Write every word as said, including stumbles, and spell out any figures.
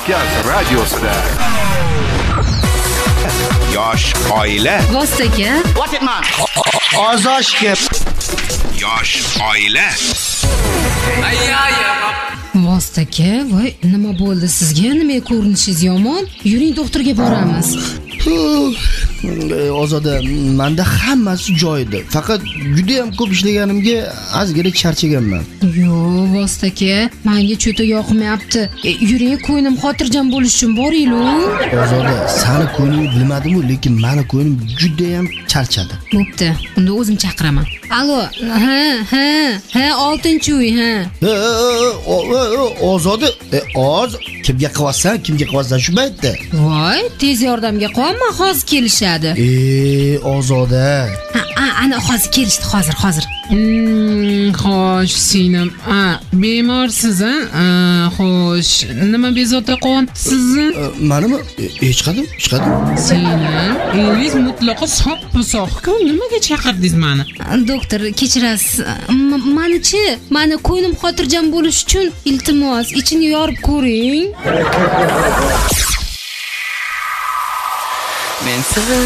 Markaz radiosida. Yosh oila. Vostaga. What it man? Ozoshga. Yosh oila. Vostaga, voy, nima bo'ldi sizga? Nima ko'rinishingiz yomon? Yuring doktorga boramiz. Ozoda, menda hammasi joyida. Faqat juda ham ko'p ishlaganimga ozgina charchaganman. Yo, Vostaga, menga cho'ta yoqmayapti. E, yuring, ko'nglim xotirjam bo'lish uchun boringlar. Ozoda, seni ko'ngling bilmadim-ku, lekin meni ko'nglim juda ham charchadi. Bo'pti, unda o'zim chaqiraman. Allo, ha, ha, ha, oltinchi uy, ha. Ozoda, oz kimga qilyapsan? Kimga qilyapsan shu paytda? Voy, tez yordamga qolma, hozir kelishadi. E, Ozoda. Ha, ha, ana hozir kelishdi, hozir, hozir. Hmm, xo'sh, singlim. Ha, bemorsiz, ha? Xo'sh, nima bezovta qilyapti sizni? Menimi? Hech qadim, hech qadim. Singlim, elingiz mutlaqo soppa-sog'ku. Nimaga chaqirdingiz meni? Doktor, kechirasiz. Mani-chi, mani ko'nglim xotirjam bo'lish uchun iltimos, ichini yorib ko'ring. Men sizni